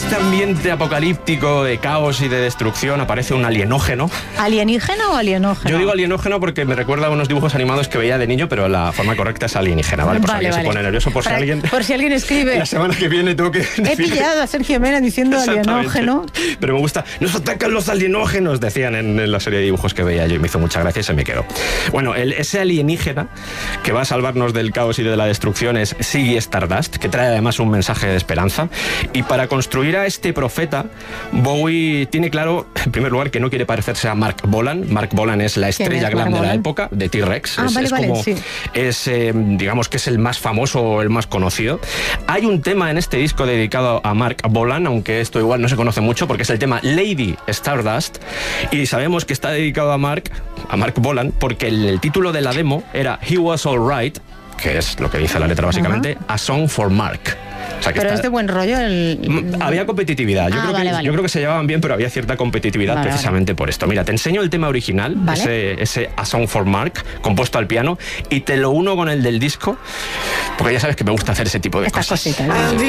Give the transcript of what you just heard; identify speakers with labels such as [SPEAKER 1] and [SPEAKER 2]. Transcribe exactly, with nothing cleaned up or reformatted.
[SPEAKER 1] este ambiente apocalíptico de caos y de destrucción aparece un alienógeno.
[SPEAKER 2] ¿Alienígena o alienógeno?
[SPEAKER 1] Yo digo alienógeno porque me recuerda a unos dibujos animados que veía de niño, pero la forma correcta es alienígena, ¿vale? Por
[SPEAKER 2] vale,
[SPEAKER 1] si alguien
[SPEAKER 2] vale.
[SPEAKER 1] se pone nervioso, por
[SPEAKER 2] Para,
[SPEAKER 1] si alguien...
[SPEAKER 2] Por si alguien escribe.
[SPEAKER 1] La semana que viene tengo que...
[SPEAKER 2] He pillado a Sergio Mena diciendo alienógeno.
[SPEAKER 1] Pero me gusta... ¡Nos atacan los alienógenos! Decían en, en la serie de dibujos que veía yo y me hizo mucha gracia y se me quedó. Bueno, el, ese alienígena que va a salvarnos del caos y de la destrucción es Ziggy Stardust, que trae además un mensaje de esperanza. Y para construir a este profeta, Bowie tiene claro, en primer lugar, que no quiere parecerse a Mark Bolan. Mark Bolan es la estrella
[SPEAKER 2] es
[SPEAKER 1] glam de la
[SPEAKER 2] Bolan?
[SPEAKER 1] época, de T-Rex.
[SPEAKER 2] Ah,
[SPEAKER 1] es,
[SPEAKER 2] vale,
[SPEAKER 1] es
[SPEAKER 2] vale,
[SPEAKER 1] como,
[SPEAKER 2] sí.
[SPEAKER 1] es, eh, digamos que es el más famoso o el más conocido. Hay un tema en este disco dedicado a Mark Bolan, aunque esto igual no se conoce mucho, porque es el tema Lady Stardust. Y sabemos que está dedicado a Mark, a Mark Bolan, porque el, el título de la demo era He Was Alright, que es lo que dice la letra básicamente, uh-huh. A Song for Mark. O sea, que
[SPEAKER 2] pero
[SPEAKER 1] está...
[SPEAKER 2] es de buen rollo el...
[SPEAKER 1] Había competitividad. Yo,
[SPEAKER 2] ah,
[SPEAKER 1] creo
[SPEAKER 2] vale,
[SPEAKER 1] que,
[SPEAKER 2] vale.
[SPEAKER 1] yo creo que se llevaban bien, pero había cierta competitividad
[SPEAKER 2] vale,
[SPEAKER 1] precisamente
[SPEAKER 2] vale.
[SPEAKER 1] por esto. Mira, te enseño el tema original,
[SPEAKER 2] vale.
[SPEAKER 1] ese, ese A Song for Mark, compuesto al piano, y te lo uno con el del disco, porque ya sabes que me gusta hacer ese tipo de
[SPEAKER 2] Estas
[SPEAKER 1] cosas.
[SPEAKER 2] cositas.